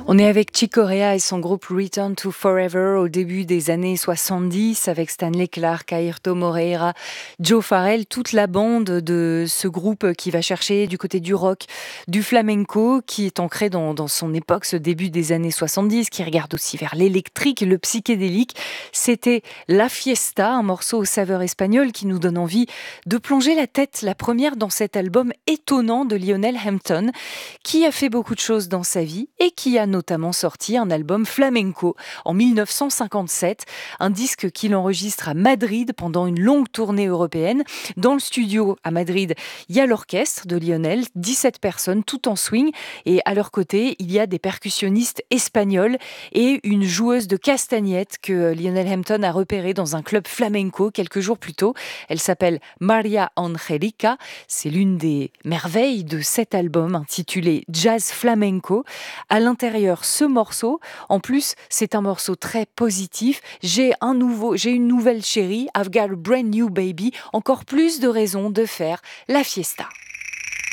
On est avec Chick Corea et son groupe Return to Forever au début des années 70 avec Stanley Clarke, Airto Moreira, Joe Farrell, toute la bande de ce groupe qui va chercher du côté du rock, du flamenco, qui est ancré dans son époque, ce début des années 70, qui regarde aussi vers l'électrique, le psychédélique. C'était La Fiesta, un morceau aux saveurs espagnoles qui nous donne envie de plonger la tête, la première dans cet album étonnant de Lionel Hampton, qui a fait beaucoup de choses dans sa vie et qui a notamment sorti un album flamenco en 1957, un disque qu'il enregistre à Madrid pendant une longue tournée européenne. Dans le studio à Madrid, il y a l'orchestre de Lionel, 17 personnes, tout en swing, et à leur côté, il y a des percussionnistes espagnols et une joueuse de castagnettes que Lionel Hampton a repérée dans un club flamenco quelques jours plus tôt. Elle s'appelle Maria Angelica. C'est l'une des merveilles de cet album intitulé Jazz Flamenco. À l'intérieur, ce morceau, en plus, c'est un morceau très positif. J'ai une nouvelle chérie, I've got a brand new baby. Encore plus de raisons de faire la fiesta.